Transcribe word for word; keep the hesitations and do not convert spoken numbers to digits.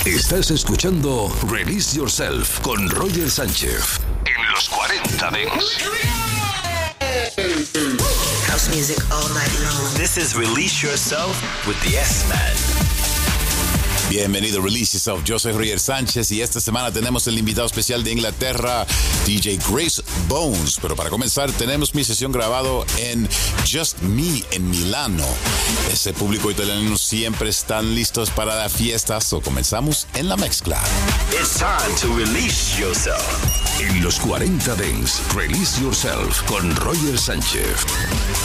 Estás escuchando Release Yourself con Roger Sánchez en los cuarenta Dance. House music all night long. This is Release Yourself with the S-Man. Bienvenido a Release Yourself, yo soy Roger Sánchez y esta semana tenemos el invitado especial de Inglaterra, D J Grace Bones. Pero para comenzar tenemos mi sesión grabado en Just Me en Milano. Ese público italiano siempre están listos para la fiesta, so comenzamos en la mezcla. It's time to release yourself. En los cuarenta Dance, Release Yourself con Roger Sánchez.